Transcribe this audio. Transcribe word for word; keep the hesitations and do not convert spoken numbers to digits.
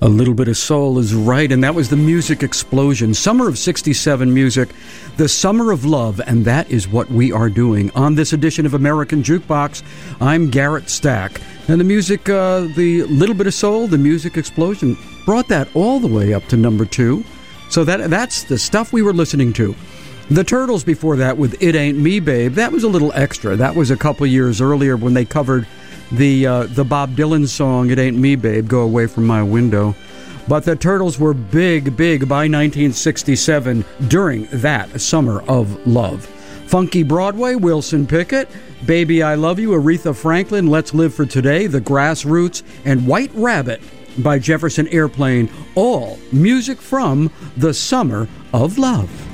A Little Bit of Soul is right, and that was the music explosion. Summer of sixty-seven music, the summer of love, and that is what we are doing on this edition of American Jukebox. I'm Garrett Stack, and the music, uh, the Little Bit of Soul, the music explosion, brought that all the way up to number two. So that that's the stuff we were listening to. The Turtles before that with It Ain't Me, Babe, that was a little extra. That was a couple years earlier when they covered the uh, the Bob Dylan song, It Ain't Me, Babe, Go Away From My Window. But the Turtles were big, big by nineteen sixty-seven during that summer of love. Funky Broadway, Wilson Pickett, Baby I Love You, Aretha Franklin, Let's Live for Today, The Grassroots, and White Rabbit by Jefferson Airplane, all music from the summer of love.